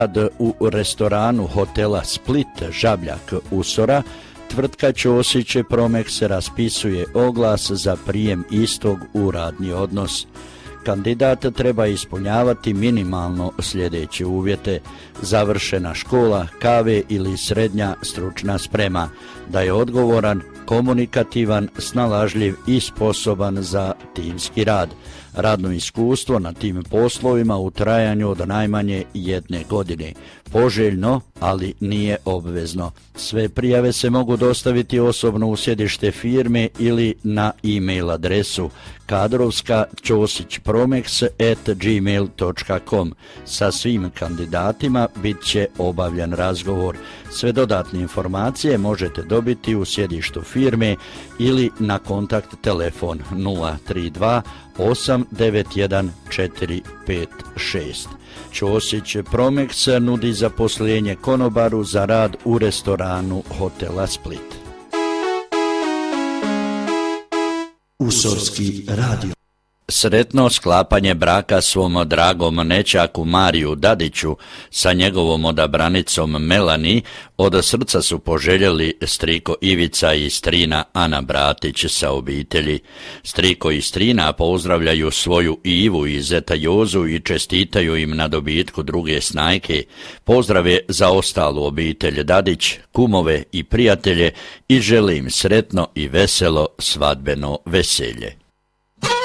U restoranu hotela Split Žabljak Usora tvrtka Ćosić Promex raspisuje oglas za prijem istog u radni odnos. Kandidat treba ispunjavati minimalno sljedeće uvjete: završena škola, KV ili srednja stručna sprema, da je odgovoran, komunikativan, snalažljiv i sposoban za timski rad. Radno iskustvo na tim poslovima u trajanju od najmanje 1 godine. Poželjno, ali nije obvezno. Sve prijave se mogu dostaviti osobno u sjedište firme ili na e-mail adresu kadrovska.ćosićpromex@gmail.com. Sa svim kandidatima bit će obavljan razgovor. Sve dodatne informacije možete dobiti u sjedištu firme ili na kontakt telefon 032 891 456. Ćosić Promex nudi zaposlenje konobaru za rad u restoranu hotela Split. Usorski radio. Sretno sklapanje braka svom dragom nećaku Mariju Dadiću sa njegovom odabranicom Melani od srca su poželjeli striko Ivica i strina Ana Bratić sa obitelji. Striko i strina pozdravljaju svoju Ivu i zeta Jozu i čestitaju im na dobitku druge snajke. Pozdrave za ostalu obitelj Dadić, kumove i prijatelje i žele im sretno i veselo svadbeno veselje.